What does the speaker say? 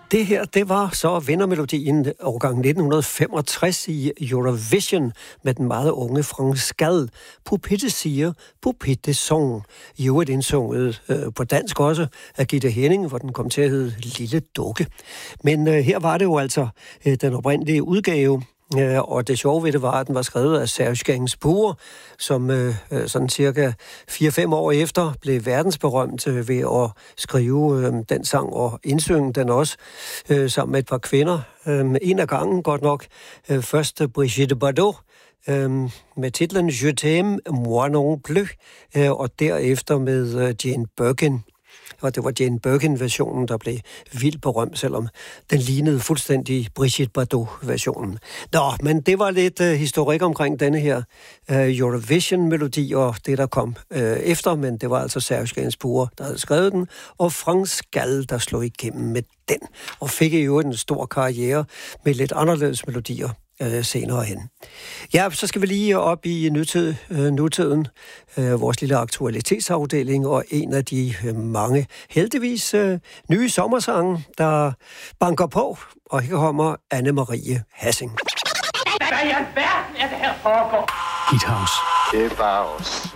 Det her, det var så vindermelodien årgang 1965 i Eurovision med den meget unge Frans Gal. Pupette siger, Pupette song. I øvrigt indsunget på dansk også af Gitte Henning, hvor den kom til at hedde Lille Dukke. Men her var det jo altså den oprindelige udgave. Og det sjove ved det var, at den var skrevet af Serge Gainsbourg, som sådan cirka 4-5 år efter blev verdensberømt ved at skrive den sang og indsynge den også sammen med et par kvinder. En af gangen godt nok. Først Brigitte Bardot med titlen Je t'aime, moi non plus, og derefter med Jane Birkin. Og det var Jane Birkin-versionen, der blev vildt berømt, selvom den lignede fuldstændig Brigitte Bardot-versionen. Nå, men det var lidt historik omkring denne her Eurovision-melodi, og det, der kom efter, men det var altså Serge Gainsbourg, der havde skrevet den, og Frans Gal, der slog igennem med den, og fik i øvrigt en stor karriere med lidt anderledes melodier senere hen. Ja, så skal vi lige op i nutiden, vores lille aktualitetsafdeling, og en af de mange, heldigvis nye sommersange, der banker på, og her kommer Anne-Marie Hassing. Hvad i alverden er det her foregår? Hit House. Det er bare os.